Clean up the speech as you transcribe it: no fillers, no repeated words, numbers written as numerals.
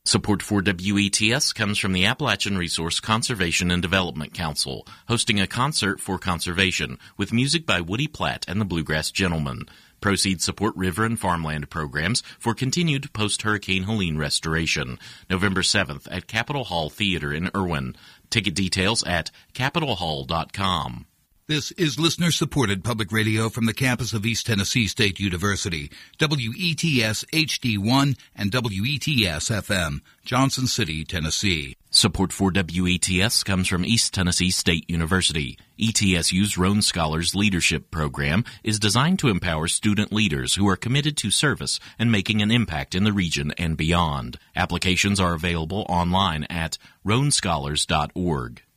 Support for WETS comes from the Appalachian Resource Conservation and Development Council, hosting a concert for conservation with music by Woody Platt and the Bluegrass Gentlemen. Proceeds support river and farmland programs for continued post-Hurricane Helene restoration. November 7th at Capitol Hall Theater in Irwin. Ticket details at capitolhall.com. This is listener-supported public radio from the campus of East Tennessee State University, WETS HD1 and WETS FM, Johnson City, Tennessee. Support for WETS comes from East Tennessee State University. ETSU's Roan Scholars Leadership Program is designed to empower student leaders who are committed to service and making an impact in the region and beyond. Applications are available online at roanscholars.org.